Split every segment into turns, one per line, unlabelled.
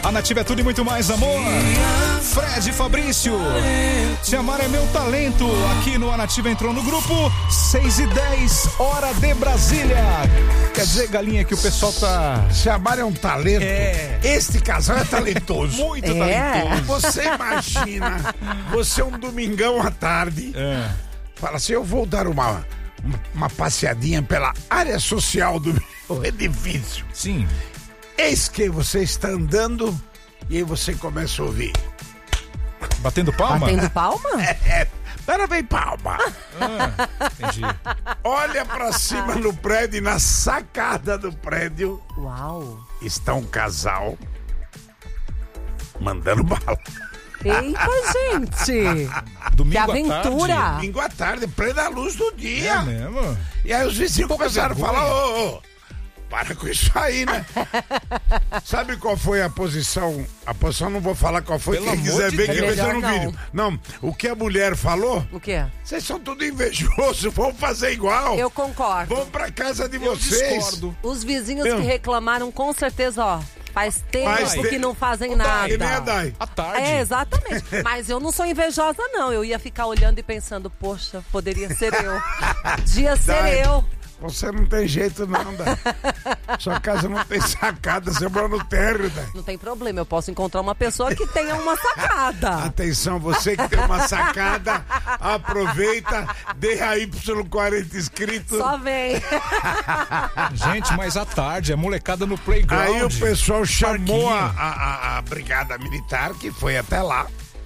A Nativa é tudo e muito mais, amor. Fred Fabrício, Te Amar é Meu Talento. Aqui no A Nativa entrou no grupo 6:10, hora de Brasília. Quer dizer, Galinha, que o pessoal tá...
Te Amar é um talento. Este casal é talentoso.
Muito talentoso.
Você imagina, você um domingão à tarde, fala assim, eu vou dar uma passeadinha pela área social do meu edifício.
Sim.
Eis que você está andando e aí você começa a ouvir.
Batendo palma?
Batendo palma?
Parabéns, palma.
Entendi.
Olha pra cima no prédio e na sacada do prédio
Uau.
está um casal mandando bala.
Eita, gente.
Domingo
Que
à
aventura.
tarde.
Domingo à tarde, plena luz do dia.
É mesmo?
E aí os vizinhos começaram a falar, ô, para com isso aí, né? Sabe qual foi a posição? A posição não vou falar qual foi,
Pelo
quem
amor
quiser
de
ver,
Deus.
que vai ser no
Melhor
vídeo. Não, o que a mulher falou,
O quê?
vocês são tudo invejosos, vão fazer igual.
Eu concordo.
Vão pra casa de
Eu
vocês.
discordo.
Os vizinhos
Meu.
que reclamaram, com certeza, ó, faz tempo que não fazem
E nem a
nada.
Dai.
À tarde.
É, exatamente. Mas eu não sou invejosa, não. Eu ia ficar olhando e pensando, poxa, poderia ser eu. Podia ser
Dai,
eu.
Você não tem jeito não, Dai. Sua casa não tem sacada, você mora no térreo, Dai.
Não tem problema, eu posso encontrar uma pessoa que tenha uma sacada.
Atenção, você que tem uma sacada, aproveita, dê a Y40 inscrito.
Só vem.
Gente, mas à tarde, é molecada no playground.
Aí o pessoal chamou
Parquinho.
a brigada militar, que foi até lá.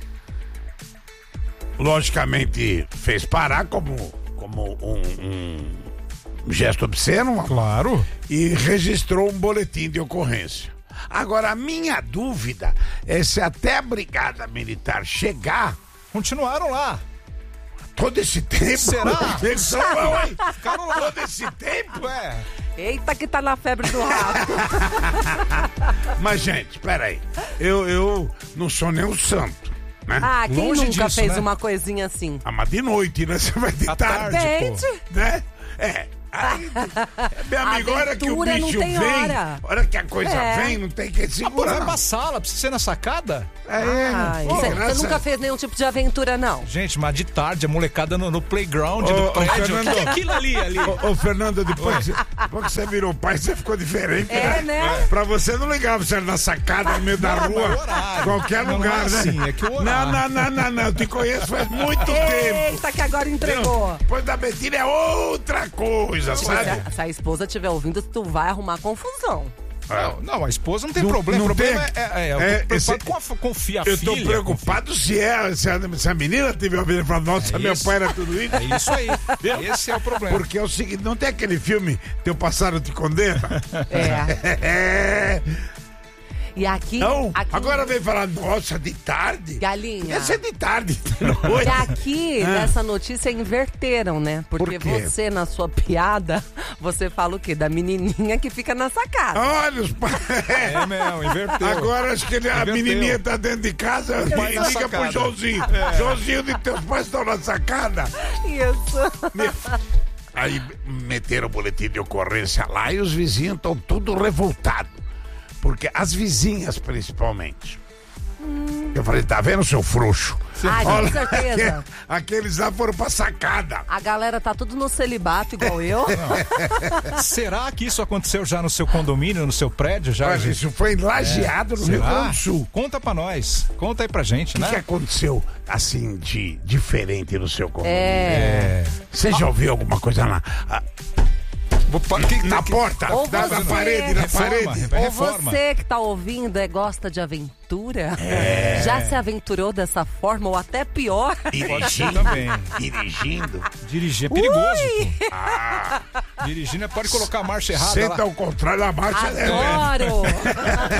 Logicamente, fez parar como um gesto obsceno.
Claro.
E registrou um boletim de ocorrência. Agora, a minha dúvida é se até a brigada militar chegar,
Continuaram lá.
todo esse tempo...
Será?
Eles vão, hein?
Ficaram lá.
Todo esse tempo?
Ué.
Eita que tá na febre do rato.
Mas, gente, peraí. Eu não sou nem um santo, né?
Ah, quem
Longe
nunca
disso,
fez
né?
uma coisinha assim?
Ah, mas de noite, né? Você vai de
À
tarde,
tarde, pô.
Gente,
né? Aí, meu amigo, a hora que o
Aventura não
bicho
tem
vem,
hora.
a hora que a coisa
É.
vem, não tem que
Ah, pô,
segurar.
vai pra sala, precisa ser na sacada?
ai,
Pô,
você
graças
nunca
a-
fez nenhum tipo de aventura, não?
Gente, mas de tarde, a molecada no playground
Ô,
do
ô,
prédio.
Fernando.
Que é aquilo ali.
Ô, Fernando, depois que você virou pai, você ficou diferente.
É, né?
Pra você não ligava, você era na sacada, no meio da
Não,
rua,
mas o horário.
qualquer
Não,
lugar,
não é
né?
assim, é que o horário.
Não, eu te conheço faz muito tempo.
Eita, que agora entregou.
Depois da Betina é outra coisa, sabe?
Se a esposa estiver ouvindo, tu vai arrumar confusão.
Não, a esposa não tem
Não-
problema.
não
O problema
tem-
eu tô preocupado
esse-
com a
Eu
filha.
tô preocupado se a menina tiver ouvindo e falar, nossa, meu
isso.
pai era tudo isso.
É isso aí. Esse é o problema.
Porque é o seguinte, não tem aquele filme Teu Passado Te Condena?
É. E aqui.
Não,
aqui
agora vem falar, nossa, de tarde?
Galinha.
Ia ser de tarde, de
E
noite.
aqui, nessa notícia, inverteram, né? Porque
Por quê?
você, na sua piada, você fala o quê? Da menininha que fica na sacada.
Olha os pais.
É, meu, inverteu.
Agora acho que a
Inverteu.
menininha tá dentro de casa e
pai na
liga pro
sacada.
Joãozinho. Joãozinho, de teus pais estão na sacada.
Isso.
Aí meteram o boletim de ocorrência lá e os vizinhos estão tudo revoltados. Porque as vizinhas, principalmente. Eu falei, tá vendo, seu frouxo?
Ai, com certeza.
Aqueles lá foram pra sacada.
A galera tá tudo no celibato, igual eu.
Será que isso aconteceu já no seu condomínio, no seu prédio? Já,
Olha,
gente?
isso foi lajeado no Rio
Será?
Grande do Sul.
Conta pra nós. Conta aí pra gente,
O que
né?
aconteceu, assim, de diferente no seu condomínio?
É.
Você já ouviu alguma coisa na porta,
Ou
na
você-
parede, na
Reforma,
parede?
Ou
reforma.
você que tá ouvindo gosta de aventura? Já se aventurou dessa forma ou até pior?
Dirigindo
também.
Dirigindo.
Dirigir é perigoso,
Ui!
pô. Dirigindo pode colocar a marcha errada
Senta
lá.
ao contrário da marcha.
Adoro!